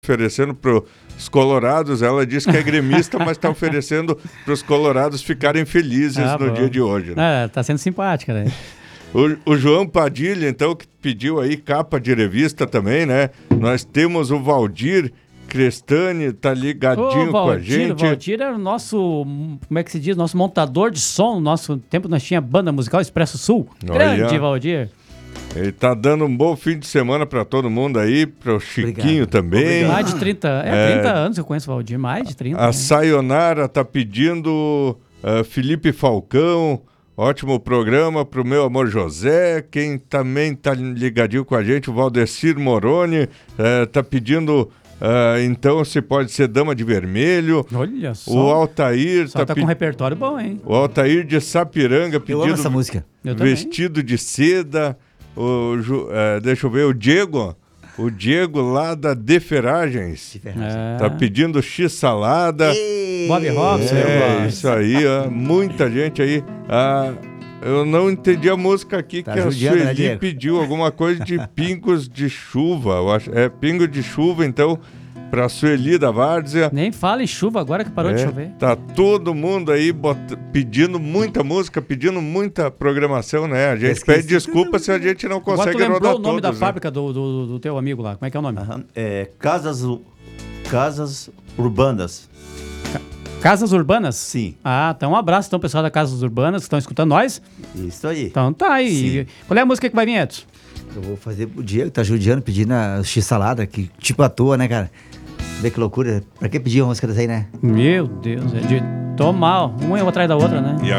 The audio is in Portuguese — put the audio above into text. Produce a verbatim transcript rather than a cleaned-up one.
oferecendo para os colorados, ela disse que é gremista, mas está oferecendo para os colorados ficarem felizes ah, no bom. dia de hoje. Né? Ah, tá sendo simpática, né? O, o João Padilha, então, que pediu aí capa de revista também, né? Nós temos o Valdir Crestani, tá ligadinho Ô, Valdir, com a gente. O Valdir era o nosso, como é que se diz, nosso montador de som. No nosso tempo nós tinha banda musical Expresso Sul. Olha. Grande Valdir. Ele tá dando um bom fim de semana para todo mundo aí, para o Chiquinho Obrigado. também. Obrigado. Mais de trinta, é, trinta é, anos eu conheço o Valdir, mais de trinta. A né? Sayonara tá pedindo uh, Felipe Falcão, ótimo programa pro meu amor José. Quem também tá ligadinho com a gente, o Valdecir Moroni, uh, tá pedindo... Uh, então, se pode ser Dama de Vermelho. Olha só. O Altair... Só tá, tá pe... com um repertório bom, hein? O Altair de Sapiranga pedindo... Eu amo essa música. Eu Vestido de Seda. O, uh, deixa eu ver, o Diego... O Diego lá da De Ferragens. É. Tá pedindo X-salada. Bob Robson. É, isso aí, ó. Muita gente aí. Ah, eu não entendi a música aqui, tá que a Sueli né, pediu alguma coisa de pingos de chuva. Eu acho, é pingo de chuva, então, pra Sueli da Várzea. Nem fala em chuva agora que parou é, de chover. Tá todo mundo aí bot... pedindo muita música, pedindo muita programação, né? A gente pede desculpa se a gente não consegue rodar todos. Agora tu lembrou o nome todos, da né? fábrica do, do, do teu amigo lá. Como é que é o nome? Uhum. É, Casas, Casas Urbanas. Casas Urbanas? Sim. Ah, então um abraço então, pessoal da Casas Urbanas que estão escutando nós. Isso aí. Então tá aí. Sim. Qual é a música que vai vir, Edson? Eu vou fazer o Diego, tá judiando, pedindo a X-salada, que tipo à toa, né, cara? Vê que loucura. Pra que pedir uma música dessa aí, né? Meu Deus, é de tomar um eu atrás da outra, né? E